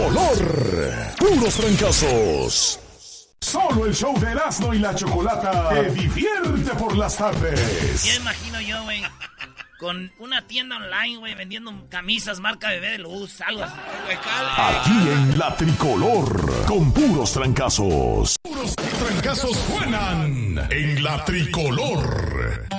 tricolor. Puros trancazos. Solo el show de Erasmo y la Chocolata te divierte por las tardes. Ya imagino yo, güey, con una tienda online, güey, vendiendo camisas marca Bebé de Luz, algo así. Aquí en la Tricolor, con puros trancazos. Puros trancazos suenan en la Tricolor.